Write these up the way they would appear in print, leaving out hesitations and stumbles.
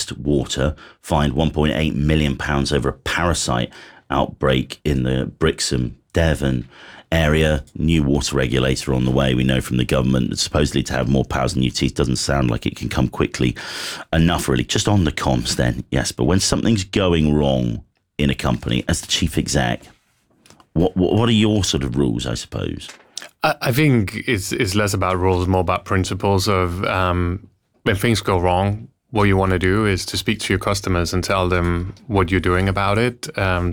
wastewater, fined £1.8 million over a parasite outbreak in the Brixham, Devon area. New water regulator on the way. We know from the government supposedly to have more powers than UT. Doesn't sound like it can come quickly enough, really. Just on the comms then, yes, but when something's going wrong in a company, as the chief exec, what are your sort of rules, I suppose? I think it's less about rules, more about principles of when things go wrong, what you want to do is to speak to your customers and tell them what you're doing about it.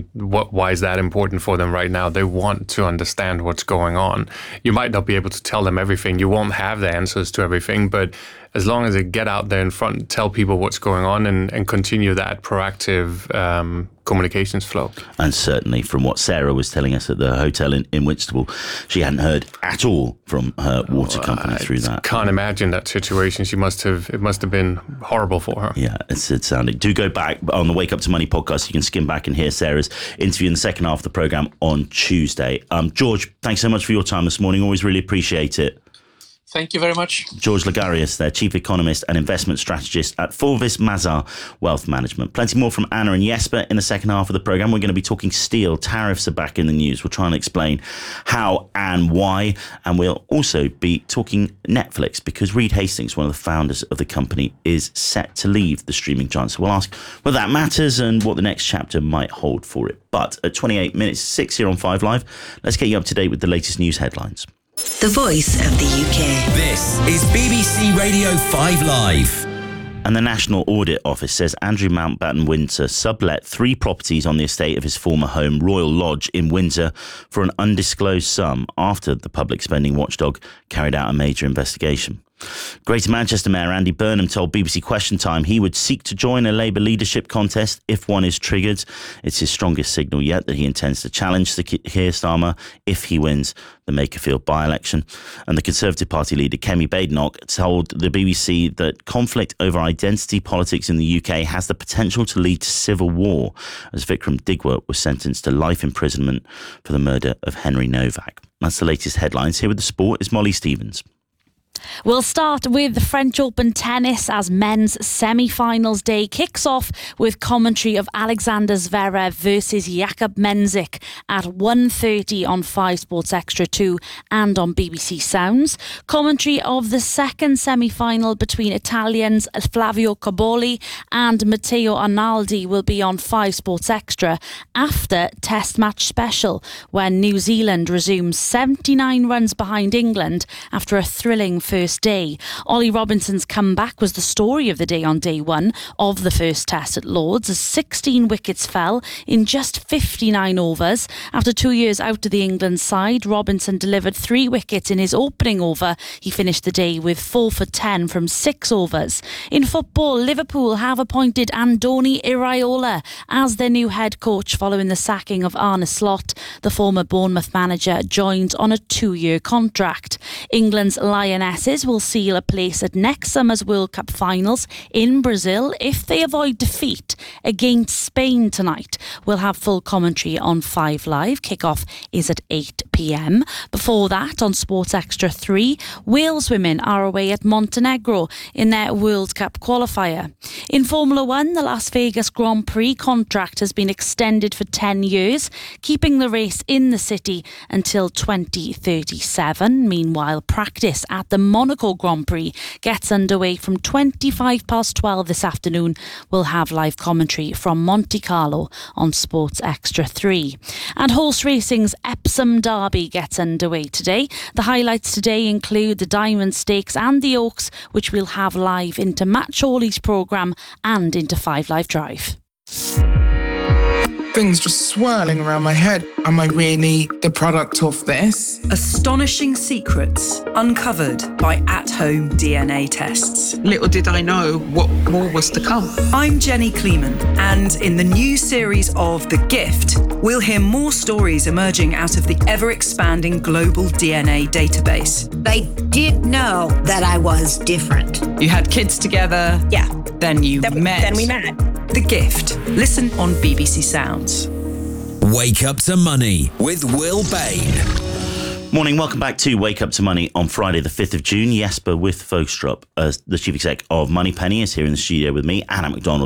Why is that important for them right now? They want to understand what's going on. You might not be able to tell them everything. You won't have the answers to everything, but as long as they get out there in front, tell people what's going on and continue that proactive communications flow. And certainly from what Sarah was telling us at the hotel in Whitstable, she hadn't heard at all from her water company through that. I can't imagine that situation. It must have been horrible for her. Yeah, it sounded. Do go back on the Wake Up to Money podcast. You can skim back and hear Sarah's interview in the second half of the programme on Tuesday. George, thanks so much for your time this morning. Always really appreciate it. Thank you very much. George Lagarius, their chief economist and investment strategist at Forvis Mazar Wealth Management. Plenty more from Anna and Jesper in the second half of the programme. We're going to be talking steel. Tariffs are back in the news. We'll try and explain how and why. And we'll also be talking Netflix because Reed Hastings, one of the founders of the company, is set to leave the streaming giant. So we'll ask whether that matters and what the next chapter might hold for it. But at 28 minutes 6 here on 5 Live, let's get you up to date with the latest news headlines. The voice of the UK. This is BBC Radio 5 Live. And the National Audit Office says Andrew Mountbatten Windsor sublet 3 properties on the estate of his former home, Royal Lodge in Windsor, for an undisclosed sum after the public spending watchdog carried out a major investigation. Greater Manchester Mayor Andy Burnham told BBC Question Time he would seek to join a Labour leadership contest if one is triggered. It's his strongest signal yet that he intends to challenge Keir Starmer if he wins the Makerfield by-election. And the Conservative Party leader Kemi Badenoch told the BBC that conflict over identity politics in the UK has the potential to lead to civil war, as Vikram Digwa was sentenced to life imprisonment for the murder of Henry Novak. That's the latest headlines. Here with the sport is Molly Stevens. We'll start with the French Open tennis as men's semi-finals day kicks off with commentary of Alexander Zverev versus Jakub Mensik at 1:30 on 5 Sports Extra 2 and on BBC Sounds. Commentary of the second semi-final between Italians Flavio Cobolli and Matteo Arnaldi will be on 5 Sports Extra after Test Match Special, when New Zealand resumes 79 runs behind England after a thrilling first day. Ollie Robinson's comeback was the story of the day on day 1 of the first test at Lords, as 16 wickets fell in just 59 overs. After 2 years out of the England side, Robinson delivered 3 wickets in his opening over. He finished the day with 4 for 10 from 6 overs. In football, Liverpool have appointed Andoni Iraola as their new head coach following the sacking of Arne Slot. The former Bournemouth manager joins on a 2-year contract. England's Lionesses will seal a place at next summer's World Cup finals in Brazil if they avoid defeat against Spain tonight. We'll have full commentary on 5 Live. Kickoff is at 8 p.m. Before that, on Sports Extra 3, Wales women are away at Montenegro in their World Cup qualifier. In Formula 1, the Las Vegas Grand Prix contract has been extended for 10 years, keeping the race in the city until 2037. Meanwhile, practice at the Monaco Grand Prix gets underway from 12:25 this afternoon. We'll have live commentary from Monte Carlo on Sports Extra 3. And horse racing's Epsom Derby gets underway today. The highlights today include the Diamond Stakes and the Oaks, which we'll have live into Matt Chorley's programme and into 5 Live Drive. Things just swirling around my head. Am I really the product of this? Astonishing secrets uncovered by at-home DNA tests. Little did I know what more was to come. I'm Jenny Kleeman, and in the new series of The Gift, we'll hear more stories emerging out of the ever-expanding global DNA database. They did know that I was different. You had kids together. Yeah. Then met. Then we met. The Gift. Listen on BBC Sounds. Wake Up to Money with Will Bain. Morning, welcome back to Wake Up to Money on Friday the 5th of June. Jesper with Fogstrup, the chief exec of Moneypenny, is here in the studio with me. Anna McDonald